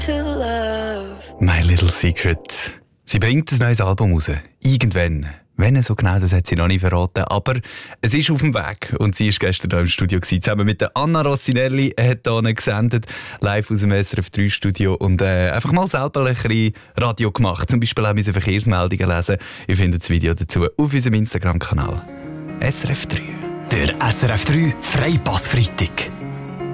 to love. My Little Secret. Sie bringt ein neues Album raus. Irgendwann. Wenn so genau, das hat sie noch nicht verraten. Aber es ist auf dem Weg. Und sie war gestern hier im Studio zusammen mit der Anna Rossinelli, hat hier gesendet, live aus dem SRF 3 Studio und einfach mal selber ein bisschen Radio gemacht. Zum Beispiel auch unsere Verkehrsmeldungen lesen. Ihr findet das Video dazu auf unserem Instagram-Kanal. SRF 3. Der SRF 3 Freipass-Freitag.